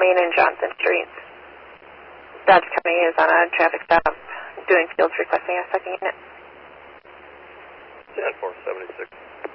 Main and Johnson Streets. Dodge County is on a traffic stop doing fields requesting a second unit. 10-476.